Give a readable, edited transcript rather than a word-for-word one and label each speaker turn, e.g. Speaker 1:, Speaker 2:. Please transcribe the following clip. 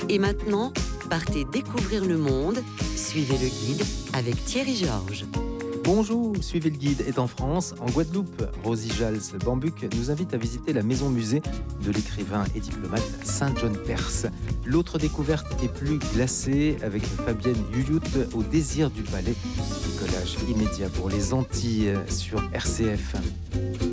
Speaker 1: Et maintenant, partez découvrir le monde. Suivez le guide avec Thierry Georges.
Speaker 2: Bonjour, Suivez le guide est en France, en Guadeloupe. Rosie Jals-Bambuc nous invite à visiter la maison-musée de l'écrivain et diplomate Saint John Perse. L'autre découverte est plus glacée avec Fabienne Yuyout au désir du palais. Décollage immédiat pour les Antilles sur RCF.